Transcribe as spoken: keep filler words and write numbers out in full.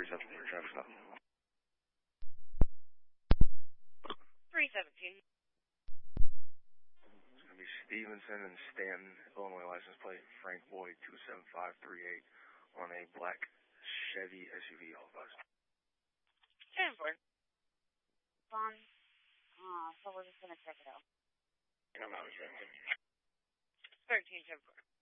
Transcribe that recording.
seven four, traffic stop. three seventeen. It's going to be Stevenson and Stanton, Illinois license plate, Frank Boyd, two seven five three eight, on a black Chevy S U V, all of us. ten four. Fun. Uh, so we're just going to check it out. I'm not ready. thirteen ten four.